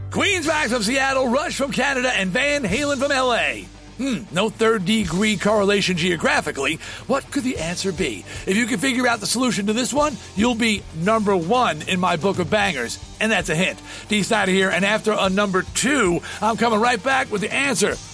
Queens Max from Seattle, Rush from Canada, and Van Halen from LA. No third-degree correlation geographically. What could the answer be? If you can figure out the solution to this one, you'll be number one in my book of bangers. And that's a hint. D-Snyder here, and after a number 2, I'm coming right back with the answer